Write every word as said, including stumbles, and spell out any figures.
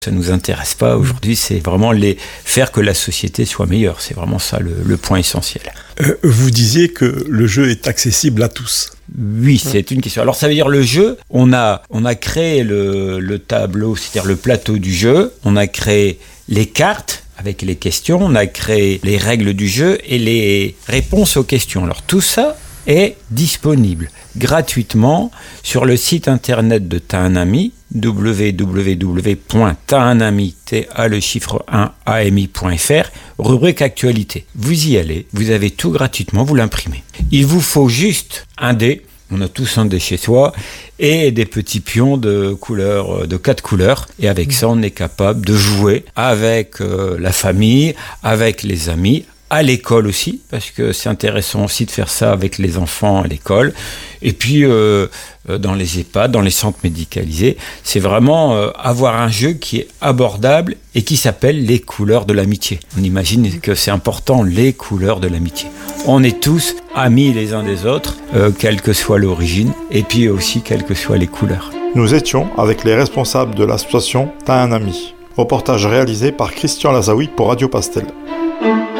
Ça ne nous intéresse pas aujourd'hui, c'est vraiment les, faire que la société soit meilleure. C'est vraiment ça le, le point essentiel. Euh, vous disiez que le jeu est accessible à tous. Oui, c'est une question. Alors ça veut dire le jeu, on a, on a créé le, le tableau, c'est-à-dire le plateau du jeu, on a créé les cartes avec les questions, on a créé les règles du jeu et les réponses aux questions. Alors tout ça est disponible gratuitement sur le site internet de T'as un ami, w w w point t'as un ami, t a le chiffre un a m i point f r, rubrique actualité. Vous y allez, vous avez tout gratuitement, vous l'imprimez. Il vous faut juste un dé, on a tous un dé chez soi, et des petits pions de couleurs, de quatre couleurs. Et avec ça, on est capable de jouer avec euh, la famille, avec les amis, à l'école aussi, parce que c'est intéressant aussi de faire ça avec les enfants à l'école. Et puis, euh, dans les EHPAD, dans les centres médicalisés, c'est vraiment euh, avoir un jeu qui est abordable et qui s'appelle les couleurs de l'amitié. On imagine que c'est important, les couleurs de l'amitié. On est tous amis les uns des autres, euh, quelle que soit l'origine, et puis aussi quelles que soient les couleurs. Nous étions avec les responsables de l'association T'as un ami. Reportage réalisé par Christian Lazaoui pour Radio Pastel.